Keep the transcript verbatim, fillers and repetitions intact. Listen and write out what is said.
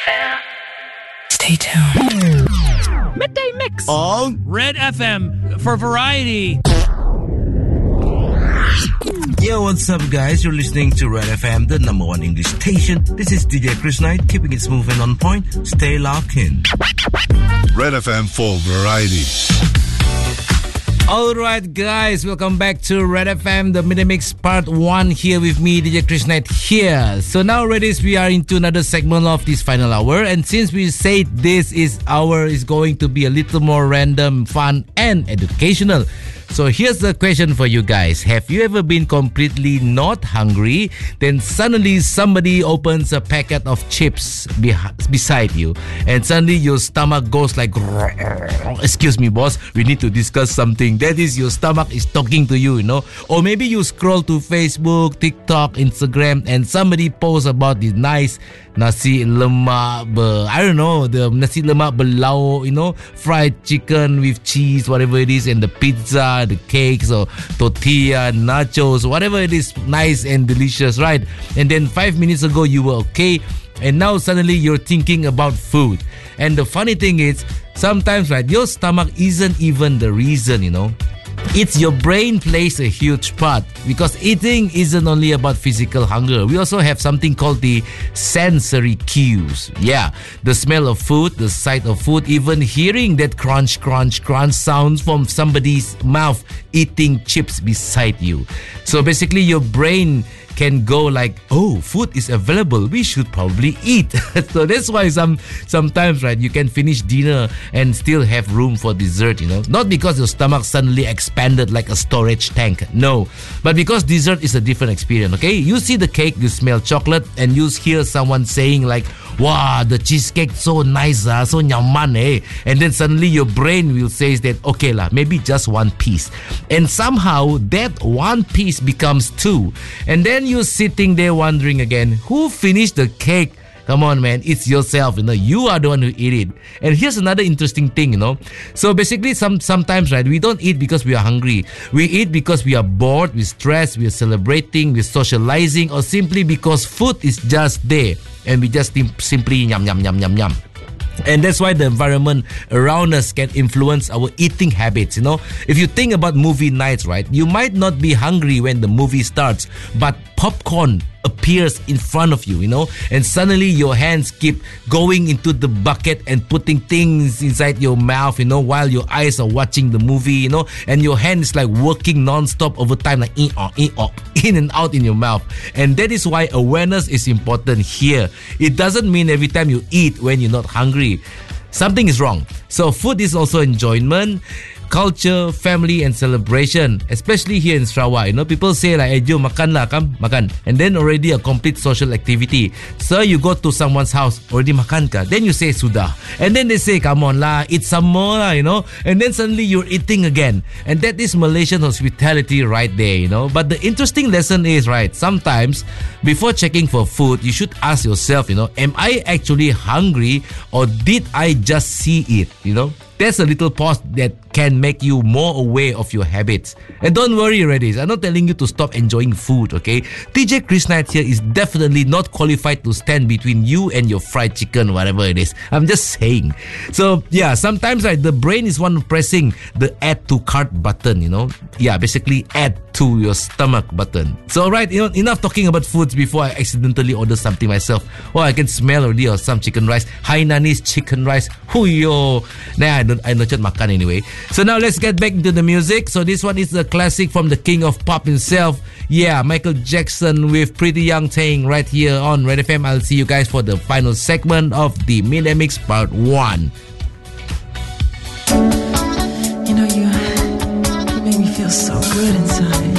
Stay tuned. Midday Mix on Red F M for variety. Yo, what's up, guys? You're listening to Red F M, the number one English station. This is D J Chris Knight, keeping it smooth and on point. Stay locked in. Red F M for variety. Alright, guys, welcome back to Red F M, the Midday Mix Part one here with me, D J Chris Knight here. So now, ladies, we are into another segment of this final hour. And since we said this is hour is going to be a little more random, fun, and educational. So here's the question for you guys. Have you ever been completely not hungry, then suddenly somebody opens a packet of chips be- beside you, and suddenly your stomach goes like, excuse me, boss, we need to discuss something. That is, your stomach is talking to you, you know. Or maybe you scroll to Facebook, TikTok, Instagram, and somebody posts about this nice nasi lemak ber, I don't know, the nasi lemak berlauk, you know, fried chicken with cheese, whatever it is, and the pizza, the cakes or tortilla, nachos, whatever it is, nice and delicious, right? And then five minutes ago you were okay, and now suddenly you're thinking about food. And the funny thing is, sometimes, right, your stomach isn't even the reason, you know. It's your brain plays a huge part, because eating isn't only about physical hunger. We also have something called the sensory cues. Yeah, the smell of food, the sight of food, even hearing that crunch, crunch, crunch sounds from somebody's mouth eating chips beside you. So basically your brain can go like, oh, food is available, we should probably eat. So that's why some sometimes, right, you can finish dinner and still have room for dessert, you know. Not because your stomach suddenly expanded like a storage tank, no, but because dessert is a different experience, okay? You see the cake, you smell chocolate, and you hear someone saying like, wow, the cheesecake so nice, ah, so nyaman, eh? And then suddenly your brain will say that, okay lah, maybe just one piece. And somehow that one piece becomes two. And then you're sitting there wondering again, who finished the cake? Come on, man, it's yourself, you know, you are the one who eat it. And here's another interesting thing, you know. So basically, some sometimes, right, we don't eat because we are hungry. We eat because we are bored, we're stressed, we're celebrating, we're socializing, or simply because food is just there and we just simply yum, yum, yum, yum, yum. And that's why the environment around us can influence our eating habits, you know. If you think about movie nights, right, you might not be hungry when the movie starts, but popcorn appears in front of you, you know, and suddenly your hands keep going into the bucket and putting things inside your mouth, you know, while your eyes are watching the movie, you know, and your hand is like working non-stop over time, like in, uh, in, uh, in and out in your mouth. And that is why awareness is important here. It doesn't mean every time you eat when you're not hungry, something is wrong. So food is also enjoyment, culture, family, and celebration, especially here in Sarawak. You know, people say like, hey, Joe, makan lah, come, makan. And then already a complete social activity. So you go to someone's house, already makan ka? Then you say, sudah. And then they say, come on lah, eat some more lah, you know. And then suddenly you're eating again. And that is Malaysian hospitality right there, you know. But the interesting lesson is, right, sometimes before checking for food, you should ask yourself, you know, am I actually hungry or did I just see it, you know? There's a little pause that can make you more aware of your habits. And don't worry, ladies, I'm not telling you to stop enjoying food, okay? D J Chris Knight here is definitely not qualified to stand between you and your fried chicken, whatever it is. I'm just saying. So, yeah, sometimes, right, the brain is one pressing the add to cart button, you know? Yeah, basically add to your stomach button. So, right, you know, enough talking about foods before I accidentally order something myself. Oh, I can smell already of some chicken rice. Hainanese chicken rice. Huyo. Nah, I don't, I not makan anyway. So now let's get back into the music. So this one is a classic from the king of pop himself. Yeah, Michael Jackson with Pretty Young Thing right here on Red F M. I'll see you guys for the final segment of the Midday Mix Part one. You know, you, you make me feel so good inside.